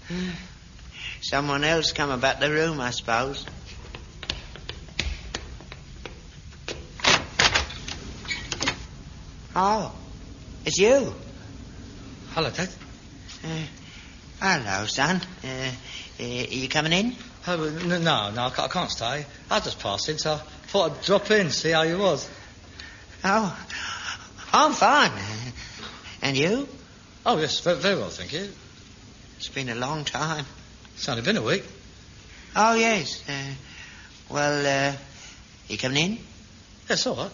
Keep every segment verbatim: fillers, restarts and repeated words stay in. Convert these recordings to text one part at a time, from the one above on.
Someone else come about the room, I suppose. Oh, it's you. Hello, Dad. Uh, hello, son. Uh, uh, are you coming in? Oh, no, no, no, I can't, I can't stay. I just passed in, so I thought I'd drop in, see how you was. Oh, I'm fine. And you? Oh, yes, very, very well, thank you. It's been a long time. It's only been a week. Oh, yes. Uh, well, uh, you coming in? Yes, all right.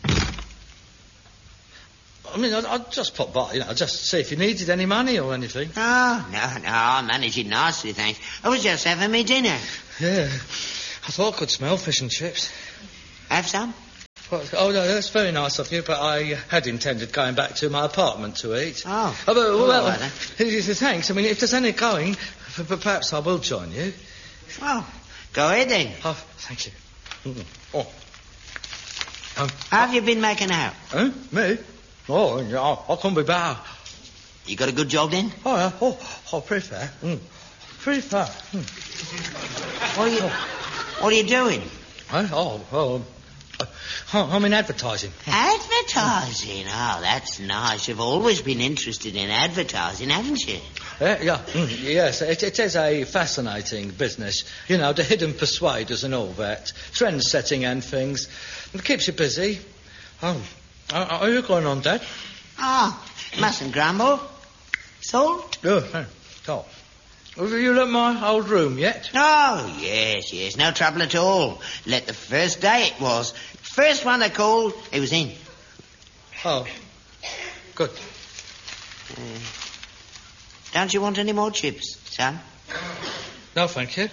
I mean, I'd, I'd just pop by, you know, just see if you needed any money or anything. Oh, no, no, I'm managing nicely, thanks. I was just having me dinner. Yeah, I thought I could smell fish and chips. Have some? Well, oh, no, that's very nice of you, but I had intended going back to my apartment to eat. Oh. oh but, well, right, thanks. I mean, if there's any going, f- f- perhaps I will join you. Oh, go ahead then. Oh, thank you. Mm-hmm. Oh. Um, How have you been making out? Huh? Me? Oh, yeah, I couldn't be better. You got a good job then? Oh, yeah. Oh, oh pretty fair. Mm. Pretty fair. Mm. What are you, what are you doing? Huh? Oh, well, uh, I'm in advertising. Advertising? Oh, that's nice. You've always been interested in advertising, haven't you? Yeah, yeah. Mm, yes, it, it is a fascinating business. You know, the hidden persuaders and all that. Trend setting and things. It keeps you busy. Oh, are you going on, Dad? Oh, mustn't grumble. Salt? Oh, no. Oh. Have you looked at my old room yet? Oh, yes, yes. No trouble at all. Let the first day it was. First one that called, he was in. Oh. Good. Uh, don't you want any more chips, son? No, thank you.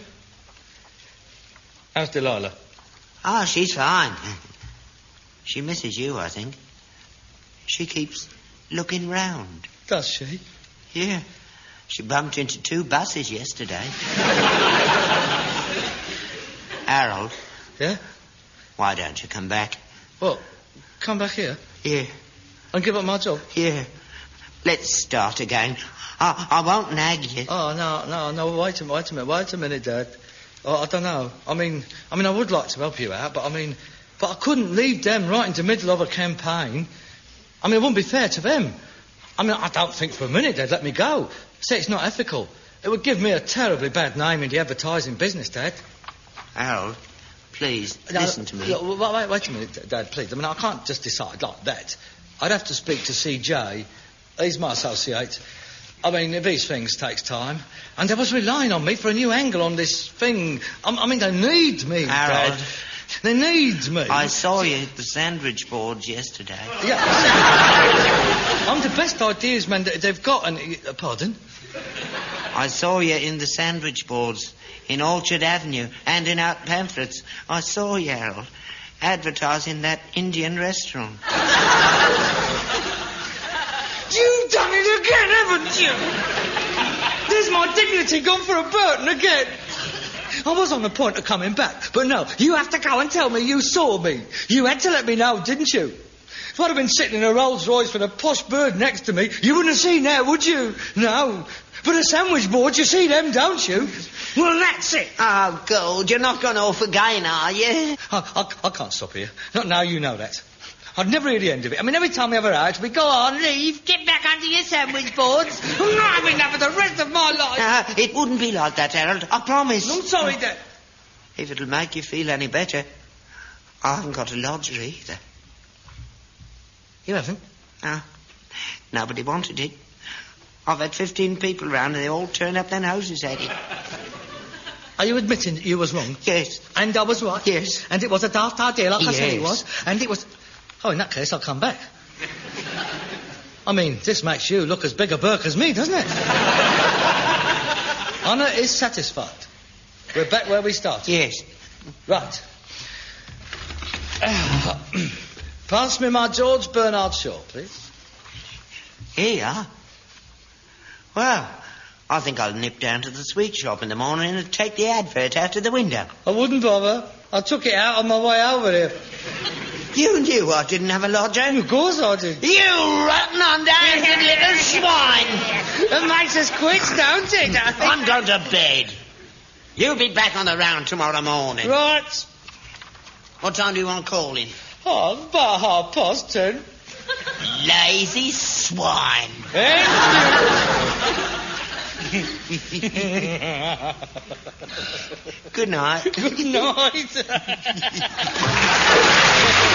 How's Delilah? Oh, she's fine. She misses you, I think. She keeps looking round. Does she? Yeah. She bumped into two buses yesterday. Harold. Yeah? Why don't you come back? What? Come back here? Yeah. And give up my job? Yeah. Let's start again. I, I won't nag you. Oh, no, no, no, wait a minute, wait a minute, wait a minute, Dad. Oh, I don't know. I mean, I mean, I would like to help you out, but I mean, but I couldn't leave them right into the middle of a campaign. I mean, it wouldn't be fair to them. I mean, I don't think for a minute they'd let me go. Say it's not ethical. It would give me a terribly bad name in the advertising business, Dad. Harold, please, no, listen to me. Look, wait, wait, wait a minute, Dad, please. I mean, I can't just decide like that. I'd have to speak to C J. He's my associate. I mean, these things takes time. And they was relying on me for a new angle on this thing. I, I mean, they need me, Harold. Dad. They need me. I saw you at the sandwich boards yesterday. Yeah. I'm the best ideas man that they've got. And uh, pardon? I saw you in the sandwich boards in Orchard Avenue, handing out pamphlets. I saw you, Harold, advertising that Indian restaurant. You've done it again, haven't you? There's my dignity gone for a Burton again. I was on the point of coming back, but no, you have to go and tell me you saw me. You had to let me know, didn't you? If I'd have been sitting in a Rolls Royce with a posh bird next to me, you wouldn't have seen that, would you? No. But a sandwich board, you see them, don't you? Well, that's it. Oh, Gold, you're not going off again, are you? I, I, I can't stop here. Not now, you know that. I'd never hear the end of it. I mean, every time we have a out, we go on, leave, get back under your sandwich boards. I'm not having that for the rest of my life. Uh, it wouldn't be like that, Harold. I promise. I'm sorry, Dad. If it'll make you feel any better, I haven't got a lodger either. You haven't? No. Nobody wanted it. I've had fifteen people round and they all turn up their noses at it. Are you admitting that you was wrong? Yes. And I was right? Yes. And it was a daft idea, like yes. I said it was? And it was... Oh, in that case, I'll come back. I mean, this makes you look as big a Burke as me, doesn't it? Honour is satisfied. We're back where we started. Yes. Right. Uh, pass me my George Bernard Shaw, please. Here you are. Well, I think I'll nip down to the sweet shop in the morning and take the advert out of the window. I wouldn't bother. I took it out on my way over here. You knew I didn't have a lodger. Of course I did. You rotten, underhanded little swine. It makes us quits, don't it? I'm going to bed. You'll be back on the round tomorrow morning. Right. What time do you want calling? Oh, about half past ten. Lazy swine. Thank Good night. you. Good night.